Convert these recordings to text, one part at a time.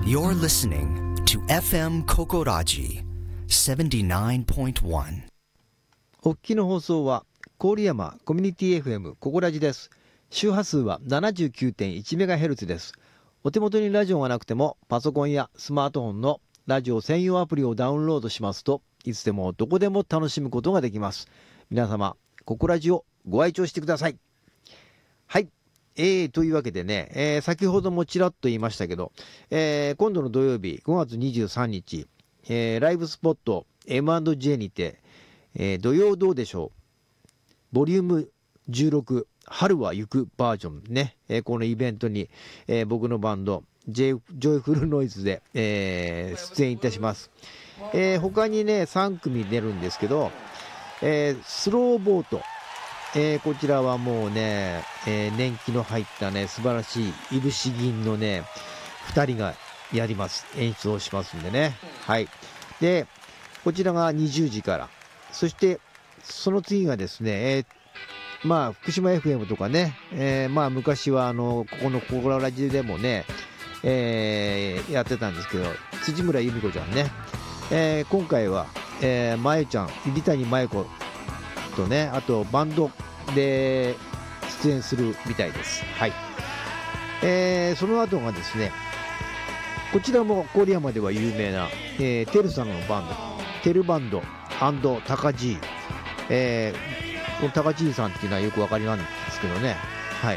You're listening to FM Kokoraji 79.1. お聞きの放送は郡山コミュニティ FM ココラジです。周波数は 79.1MHz です。お手元にラジオがなくてもパソコンやスマートフォンのラジオ専用アプリをダウンロードしますといつでもどこでも楽しむことができます。皆様ココラジをご愛聴してください。はい、というわけでね、先ほどもちらっと言いましたけど、今度の土曜日5月23日、ライブスポット M&J にて、土曜どうでしょうボリューム16春は行くバージョンね、このイベントに、僕のバンドジョイフルノイズで、出演いたします。他にね3組出るんですけど、スローボート、こちらはもうね、年季の入ったね素晴らしいいぶし銀のね2人がやります。演出をしますんでね。はい。でこちらが20時から、そしてその次がですね、福島 FM とかね、昔はここのココラジでもね、やってたんですけど、辻村由美子ちゃんね、今回は、まゆちゃん、入谷真由子とね、あとバンドで出演するみたいです。はい。その後がですね、こちらも郡山では有名な、テルさんのバンド、テルバンド&タカジー、このタカジーさんっていうのはよくわかりなんですけどね。はい。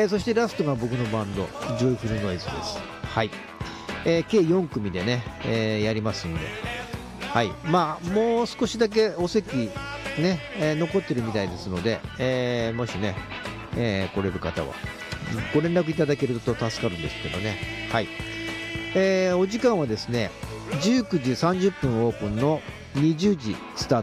そしてラストが僕のバンドジョイフルノイズです。はい。計4組でね、やりますんで、はい。もう少しだけお席ね、残ってるみたいですので、もしね、来れる方はご連絡いただけると助かるんですけどね。はい。お時間はですね19時30分オープンの20時スター